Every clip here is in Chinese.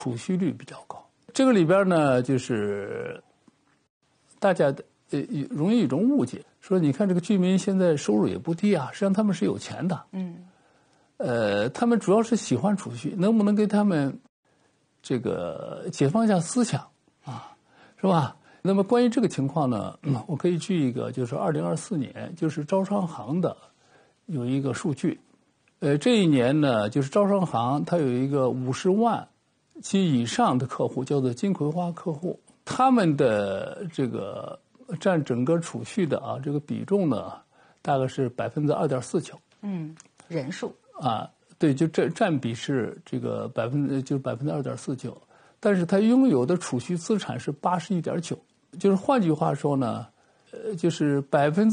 储蓄率比较高。这个里边呢，就是大家容易有一种误解，说你看这个居民现在收入也不低啊，实际上他们是有钱的。他们主要是喜欢储蓄，能不能给他们这个解放一下思想啊，是吧？那么关于这个情况呢，我可以举一个，就是2024年，就是招商行的有一个数据，这一年呢，就是招商行它有一个50万及以上的客户，叫做金葵花客户，他们的这个占整个储蓄的这个比重呢，大概是2.49%。 人数对，就占比是这个2.49%，但是他拥有的储蓄资产是81.9%，就是换句话说呢，就是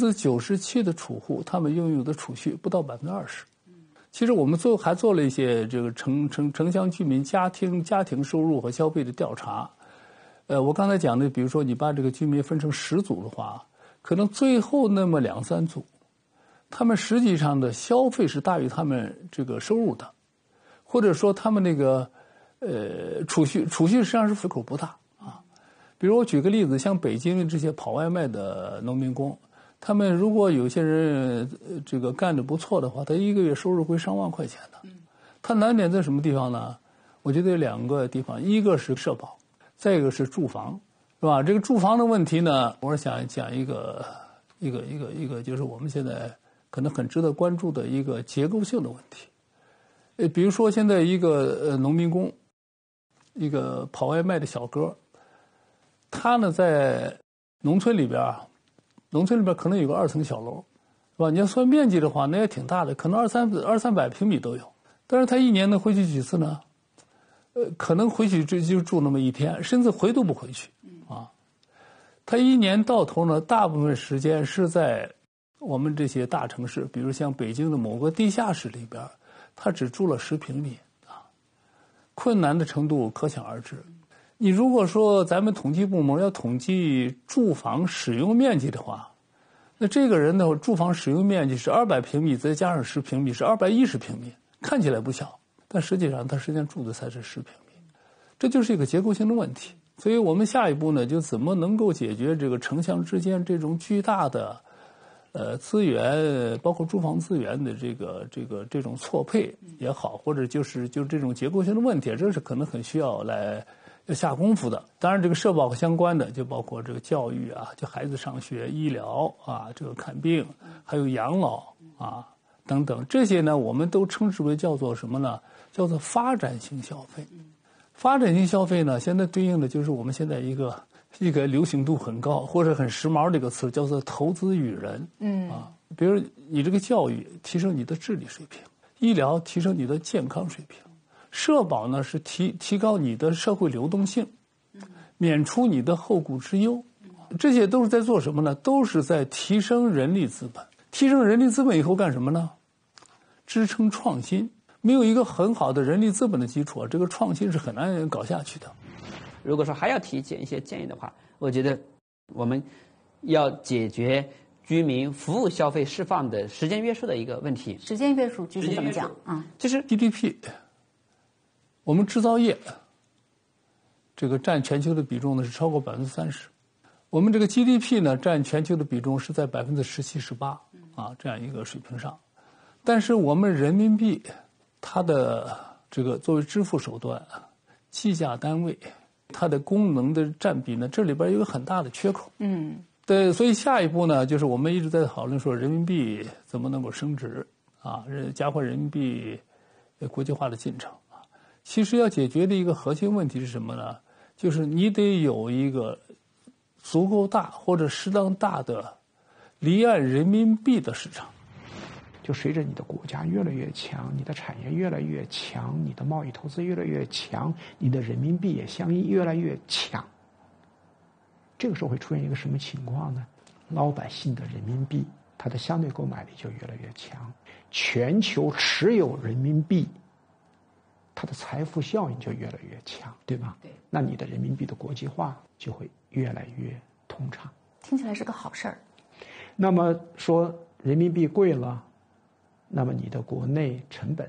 97%的储户他们拥有的储蓄不到20%。其实我们最后还做了一些这个城乡居民家庭收入和消费的调查。我刚才讲的，比如说你把这个居民分成10组的话，可能最后那么2-3组，他们实际上的消费是大于他们这个收入的，或者说他们那个储蓄实际上是出口不大啊。比如我举个例子，像北京这些跑外卖的农民工，他们如果有些人这个干得不错的话，他一个月收入会上万块钱的。他难点在什么地方呢？我觉得有2个地方，一个是社保，再一个是住房，是吧？这个住房的问题呢，我是想讲一个，就是我们现在可能很值得关注的一个结构性的问题。比如说现在一个农民工，一个跑外卖的小哥，他呢在农村里边可能有个2层小楼，是吧？你要算面积的话，那也挺大的，可能200-300平米都有。但是他一年能回去几次呢？可能回去就住那么1天，甚至回都不回去啊。他一年到头呢，大部分时间是在我们这些大城市，比如像北京的某个地下室里边，他只住了10平米啊，困难的程度可想而知。你如果说咱们统计部门要统计住房使用面积的话，那这个人的住房使用面积是200平米，再加上10平米是210平米，看起来不小，但实际上他实际上住的才是10平米，这就是一个结构性的问题。所以我们下一步呢，就怎么能够解决这个城乡之间这种巨大的资源，包括住房资源的这种错配也好，或者就这种结构性的问题，这是可能很需要下功夫的。当然，这个社保相关的就包括这个教育啊，就孩子上学、医疗啊，这个看病，还有养老啊等等，这些呢，我们都称之为叫做什么呢？叫做发展型消费。发展型消费呢，现在对应的就是我们现在一个流行度很高或者很时髦这个词，叫做投资与人。比如你这个教育提升你的智力水平，医疗提升你的健康水平，社保呢是提高你的社会流动性，免除你的后顾之忧，这些都是在做什么呢？都是在提升人力资本。提升人力资本以后干什么呢？支撑创新。没有一个很好的人力资本的基础，这个创新是很难搞下去的。 如果说还要提一些建议的话，我觉得我们要解决居民服务消费释放的时间约束的一个问题。 时间约束具体怎么讲啊？ 其实 GDP， 我们制造业这个占全球的比重呢是超过30%，我们这个 GDP 呢占全球的比重是在17-18%这样一个水平上，但是我们人民币它的这个作为支付手段、计价单位，它的功能的占比呢，这里边有一个很大的缺口。对，所以下一步呢，就是我们一直在讨论说人民币怎么能够升值加快人民币国际化的进程啊。其实要解决的一个核心问题是什么呢？就是你得有一个足够大或者适当大的离岸人民币的市场。 就随着你的国家越来越强，你的产业越来越强，你的贸易投资越来越强，你的人民币也相应越来越强。这个时候会出现一个什么情况呢？老百姓的人民币，它的相对购买力就越来越强，全球持有人民币，它的财富效应就越来越强，对吧？ 对。 那你的人民币的国际化就会越来越通畅。 听起来是个好事儿。 那么说人民币贵了，那么你的国内成本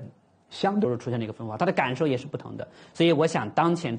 相对都是出现了一个分化，他的感受也是不同的。所以我想当前